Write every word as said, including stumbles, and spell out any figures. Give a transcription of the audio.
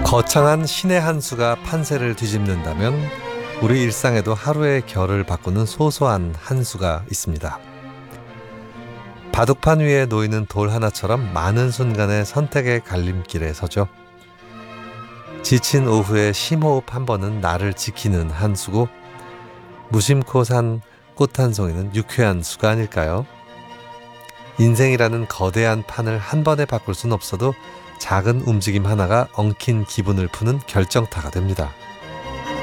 거창한 신의 한 수가 판세를 뒤집는다면 우리 일상에도 하루의 결을 바꾸는 소소한 한 수가 있습니다. 바둑판 위에 놓이는 돌 하나처럼 많은 순간의 선택의 갈림길에 서죠. 지친 오후에 심호흡 한 번은 나를 지키는 한 수고, 무심코 산 꽃 한 송이는 유쾌한 수가 아닐까요? 인생이라는 거대한 판을 한 번에 바꿀 순 없어도 작은 움직임 하나가 엉킨 기분을 푸는 결정타가 됩니다.